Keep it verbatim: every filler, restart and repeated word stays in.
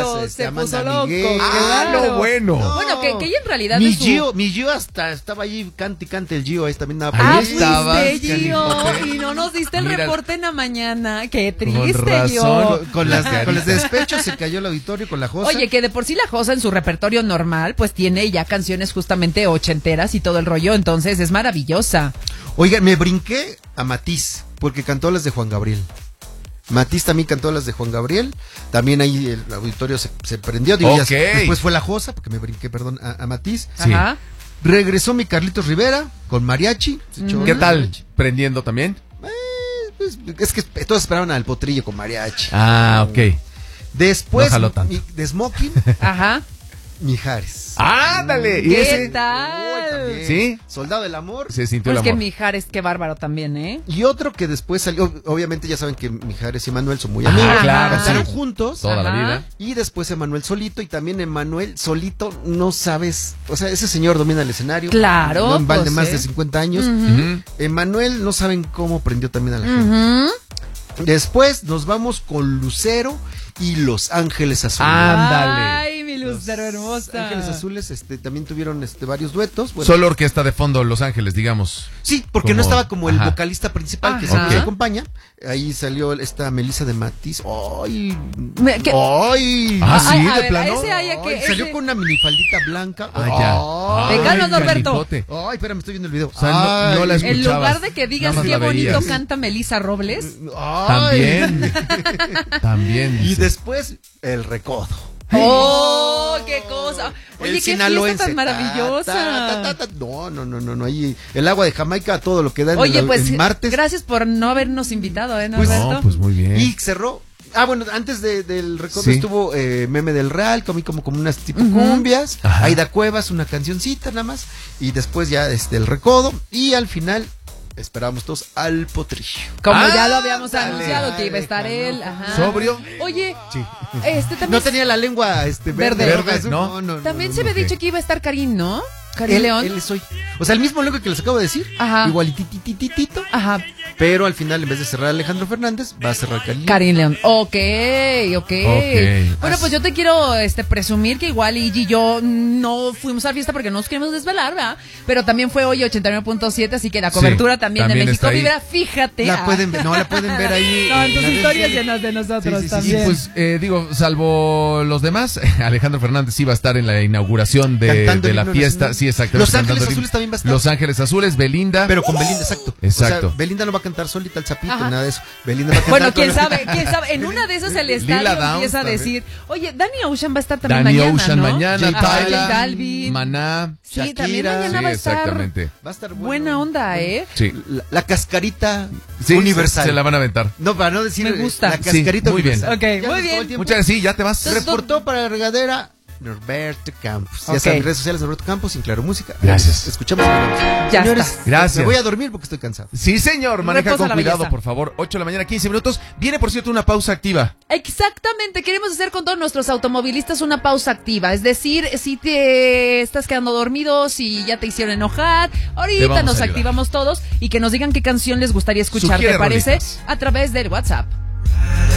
Claro, este, se Amanda puso loco. Miguel. Ah, Claro. lo bueno. No. Bueno, que, que ella en realidad Mi es su... Gio, mi Gio hasta estaba allí, cante y cante el Gio, ahí también andaba Ah, por ahí. estabas, fuiste, Gio, canijote. y no nos diste el Mira. reporte en la mañana. Qué Con triste, razón. Gio. Con, con las, Carita. con los despechos se cayó el auditorio con la Josa. Oye, que de por sí la Josa en su repertorio normal, pues tiene ya canciones justamente ochenteras y todo el rollo, entonces es maravillosa. Oiga, me brinqué a Matiz, porque cantó las de Juan Gabriel. Matiz también cantó las de Juan Gabriel. También ahí el auditorio se, se prendió. Digo, ya- Ok. después fue la Josa, porque me brinqué, perdón, a, a Matiz. Sí. Ajá. Regresó mi Carlitos Rivera con mariachi. Se echó ¿Qué tal? mariachi. ¿Prendiendo también? Eh, pues, es que todos esperaban al potrillo con mariachi. Ah, ok. Después, No jaló tanto. mi- de Smoking, Ajá. Mijares. ¡Ándale! ¿Y ¿Qué ese? Uy, tal? también. ¿Sí? Soldado del Amor. Se sintió Pues el que amor. Mijares, qué bárbaro también, ¿eh? Y otro que después salió, obviamente ya saben que Mijares y Emanuel son muy Ah, amigos. claro, Cantaron sí. juntos. Toda la Ajá. vida. Y después Emanuel solito, y también Emanuel solito, no sabes, o sea, ese señor domina el escenario. Claro, No vale pues, más ¿eh? de cincuenta años. Ujú. Emanuel, no saben cómo prendió también a la gente. Ujú. Después nos vamos con Lucero y Los Ángeles Azules. Ah. Ándale. Ay, mi Lucero hermosa. Los Ángeles Azules este, también tuvieron este, varios duetos. Bueno, Solo orquesta de fondo, Los Ángeles, digamos. sí, porque como- no estaba como el ajá. vocalista principal que Ajá. siempre Ok. se acompaña. Ahí salió esta Melissa de Matiz. ¡Ay! Me- ¿qué? ¡Ay! Ah, Ay, sí, a de ver, plano. ese hay que- Ay, salió ese- con una minifaldita blanca. Ah, ya. Ay, Te calmas, Ay, Norberto. canijote. Ay, espérame, estoy viendo el video. O sea, no- no la Ay, escuché. En lugar escuchabas, de que digas nada más qué la bonito veías. canta Melissa Robles. ay. También. También. Y dice. después, el recodo. ¡Oh, qué cosa! Oye, El qué sinaloense. fiesta tan maravillosa. Ta, ta, ta, ta. No, no, no, no, no. Ahí el agua de Jamaica, todo lo que da en, Oye, el, pues en martes. gracias por no habernos invitado, ¿eh, Pues, Norberto? No, pues muy bien. Y cerró. Ah, bueno, antes de, del recodo Sí. estuvo eh, Meme del Real, comí como, como unas tipo Ujú. cumbias, Ajá. Aida Cuevas, una cancioncita nada más, y después ya este, el recodo, y al final esperábamos todos al potrillo. Como Ah, ya lo habíamos dale. anunciado que iba a estar él. Ajá. ¿Sobrio? Oye, Sí. este también, No tenía la lengua este, verde. Verde. roja, azul. ¿no? no, no, también no, se no. había ok. dicho que iba a estar Karim, ¿no? Karim Él, León. él es hoy. O sea, el mismo loco que les acabo de decir. Ajá. Igualititititito. Ajá, Pero al final, en vez de cerrar Alejandro Fernández, va a cerrar Karim. Karim León. Ok, ok. Ok. Bueno, pues yo te quiero este presumir que igual Iggy y yo no fuimos a la fiesta porque no nos queremos desvelar, ¿verdad? Pero también fue hoy ochenta y nueve punto siete, así que la Sí, cobertura también, también de México está ahí. Vibra, fíjate. La ah. pueden ver, no, la pueden ver ahí. No, en tus las historias redes. llenas de nosotros Sí, sí, sí, Y también. pues, eh, digo, salvo los demás, Alejandro Fernández iba a estar en la inauguración de, Cantando de el la himno fiesta. nacional. Sí, exacto. Los cantando Ángeles el himno. Azules también va a estar. Los Ángeles Azules, Belinda. Pero con Belinda, exacto. Exacto. O sea, Belinda no va a cantar solita el sapito, Ajá. nada de eso. Belinda va a cantar Bueno, con- quién sabe, quién sabe. En una de esas el estadio Lila Downs empieza a también. decir, oye, Danny Ocean va a estar también Danny mañana, Ocean ¿no? mañana, J Ajá, Balvin, J Balvin. Maná. Sí, también Shakira. mañana Sí, va a estar. exactamente. Va a estar bueno. Buena onda, ¿eh? Sí. La, la cascarita Sí, universal. Se, se la van a aventar. No, para no decir Me gusta. la Sí, cascarita muy bien. universal. Ok, Ya muy nos acabó bien. el tiempo. Muchas gracias. Sí, ya te vas. Reportó para la regadera Norberto Campos. Ya Ok. saben, redes sociales Norberto Campos, sin Claro Música. Gracias. Escuchamos y nos vemos. Ya Señores, está. Gracias. Me voy a dormir porque estoy cansado. Sí, señor. Maneja Reposa con la cuidado, belleza. por favor. ocho de la mañana, quince minutos. Viene, por cierto, una pausa activa. Exactamente, queremos hacer con todos nuestros automovilistas una pausa activa, es decir, si te estás quedando dormido, si ya te hicieron enojar, Te ahorita vamos a nos ayudar. activamos todos y que nos digan qué canción les gustaría escuchar, Sugiere ¿te parece? rolitas. A través del WhatsApp.